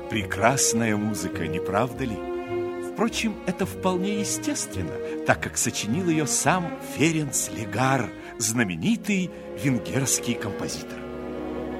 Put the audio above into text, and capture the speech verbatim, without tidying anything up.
Прекрасная музыка, не правда ли? Впрочем, это вполне естественно, так как сочинил ее сам Ференц Легар, знаменитый венгерский композитор.